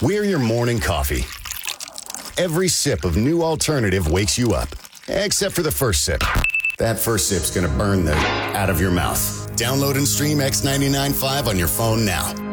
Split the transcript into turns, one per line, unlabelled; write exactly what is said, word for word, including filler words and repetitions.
We're your morning coffee. Every sip of New Alternative wakes you up, except for the first sip. That first sip's gonna burn the out of your mouth. Download and stream X ninety-nine point five on your phone now.